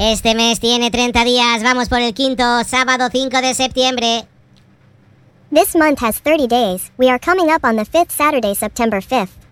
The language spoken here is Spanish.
Este mes tiene 30 días. Vamos por el quinto, sábado 5 de septiembre. This month has 30 days. We are coming up on the 5th Saturday, September 5th.